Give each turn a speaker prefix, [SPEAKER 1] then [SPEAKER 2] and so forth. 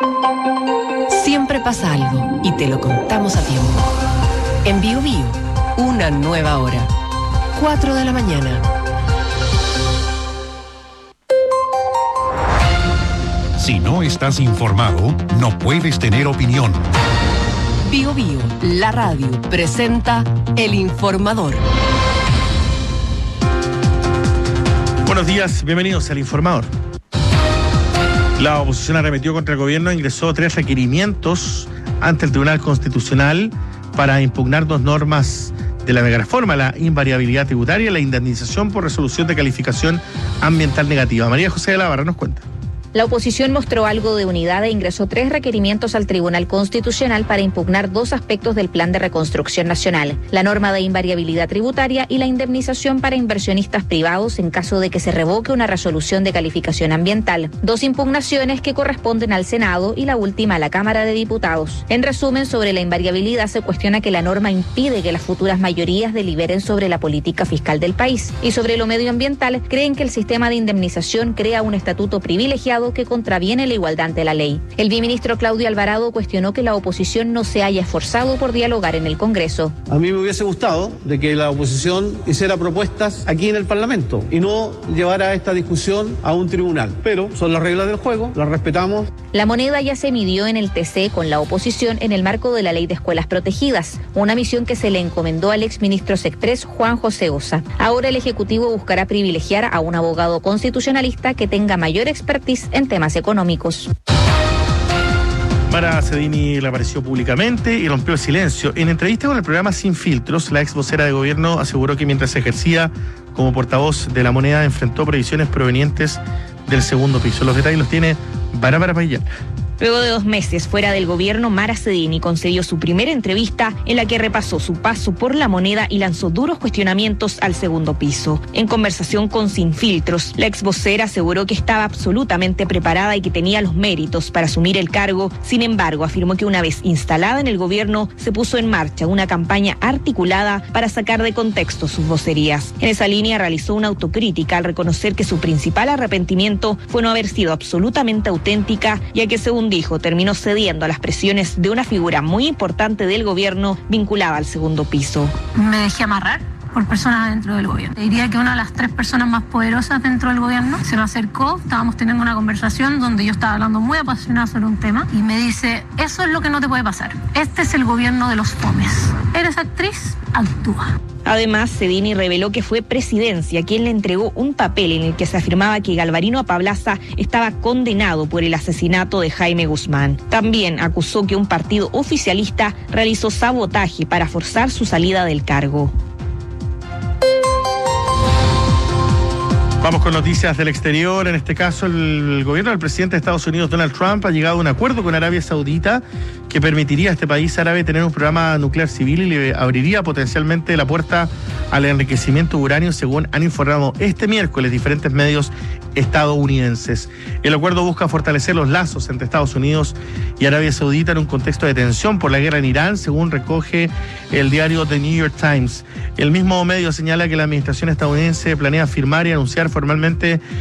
[SPEAKER 1] Siempre pasa algo y te lo contamos a tiempo. En Bio Bio, una nueva hora. 4 de la mañana.
[SPEAKER 2] Si no estás informado, no puedes tener opinión.
[SPEAKER 1] Bio Bio, la radio, presenta El Informador.
[SPEAKER 3] Buenos días, bienvenidos al Informador. La oposición arremetió contra el gobierno e ingresó 3 requerimientos ante el Tribunal Constitucional para impugnar 2 normas de la megareforma: la invariabilidad tributaria y la indemnización por resolución de calificación ambiental negativa. María José de la Barra nos cuenta.
[SPEAKER 4] La oposición mostró algo de unidad e ingresó 3 requerimientos al Tribunal Constitucional para impugnar 2 aspectos del Plan de Reconstrucción Nacional: la norma de invariabilidad tributaria y la indemnización para inversionistas privados en caso de que se revoque una resolución de calificación ambiental. 2 impugnaciones que corresponden al Senado y la última a la Cámara de Diputados. En resumen, sobre la invariabilidad se cuestiona que la norma impide que las futuras mayorías deliberen sobre la política fiscal del país. Y sobre lo medioambiental, creen que el sistema de indemnización crea un estatuto privilegiado que contraviene la igualdad ante la ley. El viceministro Claudio Alvarado cuestionó que la oposición no se haya esforzado por dialogar en el Congreso.
[SPEAKER 5] A mí me hubiese gustado de que la oposición hiciera propuestas aquí en el Parlamento y no llevara esta discusión a un tribunal. Pero son las reglas del juego, las respetamos.
[SPEAKER 4] La moneda ya se midió en el TC con la oposición en el marco de la Ley de Escuelas Protegidas, una misión que se le encomendó al exministro Sexpress Juan José Ossa. Ahora el Ejecutivo buscará privilegiar a un abogado constitucionalista que tenga mayor expertise en temas económicos.
[SPEAKER 3] Mara Cedini reapareció públicamente y rompió el silencio. En entrevista con el programa Sin Filtros, la ex vocera de gobierno aseguró que mientras ejercía como portavoz de la moneda enfrentó previsiones provenientes del segundo piso. Los detalles los tiene Bárbara Payán.
[SPEAKER 6] Luego de 2 meses fuera del gobierno, Mara Cedini concedió su primera entrevista en la que repasó su paso por la moneda y lanzó duros cuestionamientos al segundo piso. En conversación con Sin Filtros, la ex vocera aseguró que estaba absolutamente preparada y que tenía los méritos para asumir el cargo. Sin embargo, afirmó que una vez instalada en el gobierno, se puso en marcha una campaña articulada para sacar de contexto sus vocerías. En esa línea realizó una autocrítica al reconocer que su principal arrepentimiento fue no haber sido absolutamente auténtica, ya que según dijo, terminó cediendo a las presiones de una figura muy importante del gobierno vinculada al segundo piso.
[SPEAKER 7] Me dejé amarrar por personas dentro del gobierno. Diría que una de las 3 personas más poderosas dentro del gobierno se me acercó, estábamos teniendo una conversación donde yo estaba hablando muy apasionada sobre un tema y me dice: eso es lo que no te puede pasar, este es el gobierno de los fomes, eres actriz, actúa.
[SPEAKER 6] Además, Cedini reveló que fue Presidencia quien le entregó un papel en el que se afirmaba que Galvarino Apablaza estaba condenado por el asesinato de Jaime Guzmán. También acusó que un partido oficialista realizó sabotaje para forzar su salida del cargo.
[SPEAKER 3] Vamos con noticias del exterior. En este caso, el gobierno del presidente de Estados Unidos, Donald Trump, ha llegado a un acuerdo con Arabia Saudita que permitiría a este país árabe tener un programa nuclear civil y le abriría potencialmente la puerta al enriquecimiento de uranio, según han informado este miércoles diferentes medios estadounidenses. El acuerdo busca fortalecer los lazos entre Estados Unidos y Arabia Saudita en un contexto de tensión por la guerra en Irán, según recoge el diario The New York Times. El mismo medio señala que la administración estadounidense planea firmar y anunciar formalmente